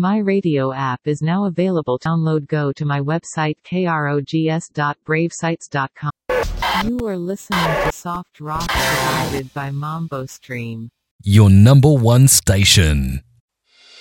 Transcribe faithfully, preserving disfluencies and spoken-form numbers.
My Radio app is now available. Download. Go to my website krogs dot brave sites dot com. You are listening to Soft Rock provided by Mambo Stream. Your number one station.